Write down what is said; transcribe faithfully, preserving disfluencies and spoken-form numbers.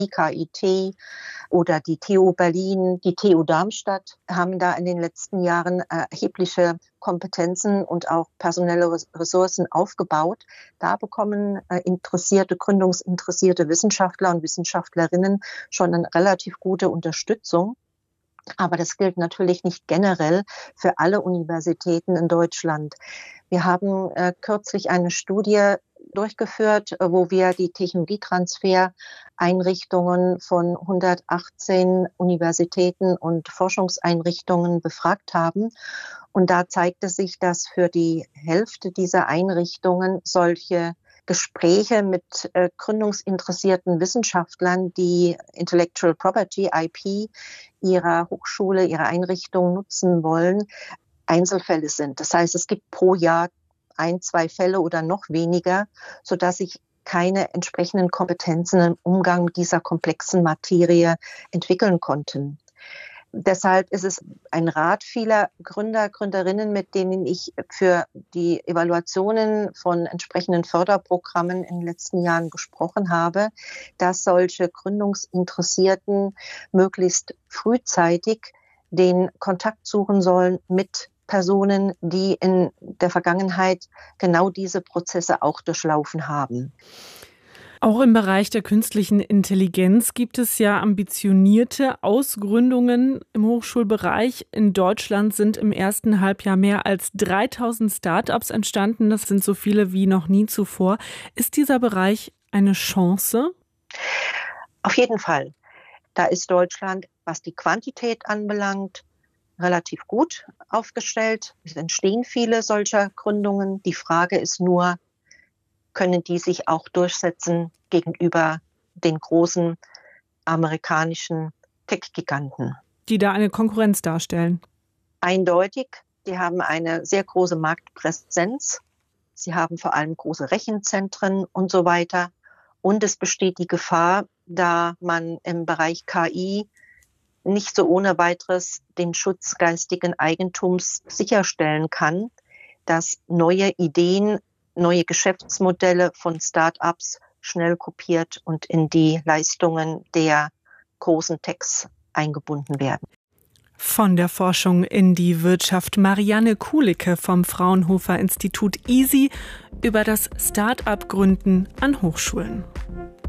die K I T oder die T U Berlin, die T U Darmstadt haben da in den letzten Jahren erhebliche Kompetenzen und auch personelle Ressourcen aufgebaut. Da bekommen interessierte, gründungsinteressierte Wissenschaftler und Wissenschaftlerinnen schon eine relativ gute Unterstützung. Aber das gilt natürlich nicht generell für alle Universitäten in Deutschland. Wir haben äh, kürzlich eine Studie durchgeführt, wo wir die Technologietransfereinrichtungen von hundertachtzehn Universitäten und Forschungseinrichtungen befragt haben. Und da zeigte sich, dass für die Hälfte dieser Einrichtungen solche Gespräche mit äh, gründungsinteressierten Wissenschaftlern, die Intellectual Property, I P, ihrer Hochschule, ihrer Einrichtung nutzen wollen, Einzelfälle sind. Das heißt, es gibt pro Jahr ein, zwei Fälle oder noch weniger, sodass sich keine entsprechenden Kompetenzen im Umgang mit dieser komplexen Materie entwickeln konnten. Deshalb ist es ein Rat vieler Gründer, Gründerinnen, mit denen ich für die Evaluationen von entsprechenden Förderprogrammen in den letzten Jahren gesprochen habe, dass solche Gründungsinteressierten möglichst frühzeitig den Kontakt suchen sollen mit Personen, die in der Vergangenheit genau diese Prozesse auch durchlaufen haben. Auch im Bereich der künstlichen Intelligenz gibt es ja ambitionierte Ausgründungen im Hochschulbereich. In Deutschland sind im ersten Halbjahr mehr als dreitausend Start-ups entstanden. Das sind so viele wie noch nie zuvor. Ist dieser Bereich eine Chance? Auf jeden Fall. Da ist Deutschland, was die Quantität anbelangt, relativ gut aufgestellt. Es entstehen viele solcher Gründungen. Die Frage ist nur, können die sich auch durchsetzen gegenüber den großen amerikanischen Tech-Giganten? Die da eine Konkurrenz darstellen? Eindeutig. Die haben eine sehr große Marktpräsenz. Sie haben vor allem große Rechenzentren und so weiter. Und es besteht die Gefahr, da man im Bereich K I nicht so ohne weiteres den Schutz geistigen Eigentums sicherstellen kann, dass neue Ideen, neue Geschäftsmodelle von Start-ups schnell kopiert und in die Leistungen der großen Techs eingebunden werden. Von der Forschung in die Wirtschaft Marianne Kulicke vom Fraunhofer Institut I S I über das Start-up-Gründen an Hochschulen.